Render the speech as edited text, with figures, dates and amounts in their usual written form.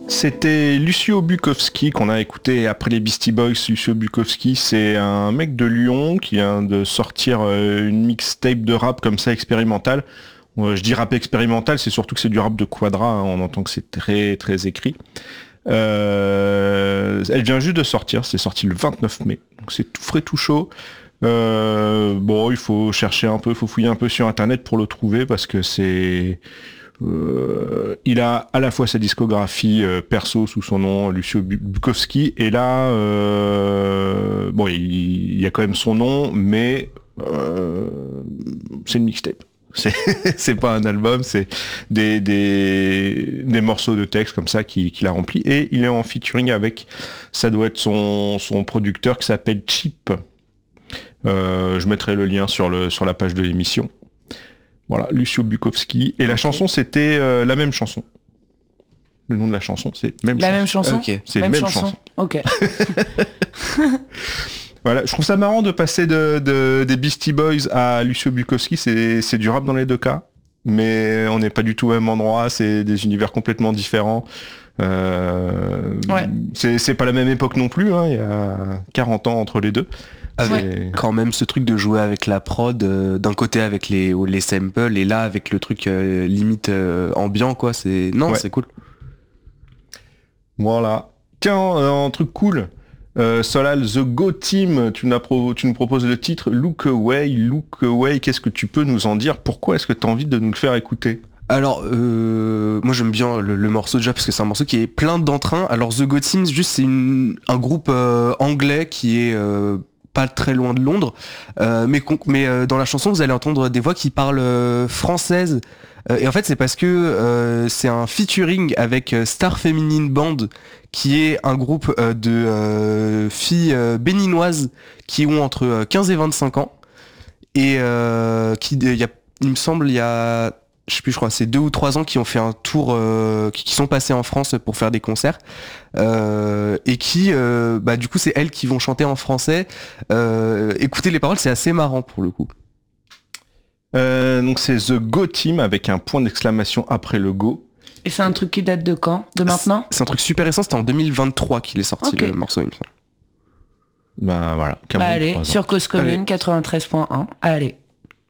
C'était Lucio Bukowski qu'on a écouté après les Beastie Boys. Lucio Bukowski, c'est un mec de Lyon qui vient de sortir une mixtape de rap comme ça expérimentale. Je dis rap expérimental, c'est surtout que c'est du rap de Quadra, hein, on entend que c'est très très écrit. Elle vient juste de sortir, c'est sorti le 29 mai, donc c'est tout frais tout chaud. Bon, il faut chercher un peu, il faut fouiller un peu sur internet pour le trouver parce que c'est... il a à la fois sa discographie perso sous son nom Lucio Bukowski et là bon il y a quand même son nom mais c'est une mixtape. C'est pas un album, c'est des morceaux de texte comme ça qu'il a rempli et il est en featuring avec, ça doit être son producteur qui s'appelle Chip. Je mettrai le lien sur la page de l'émission. Voilà, Lucio Bukowski. Et la chanson, c'était la même chanson. Le nom de la chanson, c'est même chanson. Okay. C'est même chanson. Ok. Voilà, je trouve ça marrant de passer des Beastie Boys à Lucio Bukowski. C'est du rap dans les deux cas, mais on n'est pas du tout au même endroit. C'est des univers complètement différents. Ouais. C'est pas la même époque non plus. Hein, il y a 40 ans entre les deux. Avec quand même ce truc de jouer avec la prod, d'un côté avec les samples et là avec le truc limite ambiant quoi, c'est cool. Voilà. Tiens, un truc cool. Solal, The Go Team, tu nous proposes le titre Look Away, qu'est-ce que tu peux nous en dire? Pourquoi est-ce que tu as envie de nous le faire écouter? Alors, moi j'aime bien le morceau déjà parce que c'est un morceau qui est plein d'entrain. Alors The Go Team, juste c'est un groupe anglais qui est pas très loin de Londres, mais dans la chanson vous allez entendre des voix qui parlent française. Et en fait c'est parce que c'est un featuring avec Star Feminine Band, qui est un groupe de filles béninoises qui ont entre 15 et 25 ans et il me semble il y a je crois c'est 2 ou 3 ans qui ont fait un tour, qui sont passés en France pour faire des concerts et qui du coup c'est elles qui vont chanter en français. Écoutez les paroles, c'est assez marrant pour le coup. Donc c'est The Go Team avec un point d'exclamation après le Go. Et c'est un truc qui date de quand? De maintenant? C'est un truc super récent, c'était en 2023 qu'il est sorti le morceau, il me semble. Bah voilà. Allez, sur Cause Commune 93.1, allez.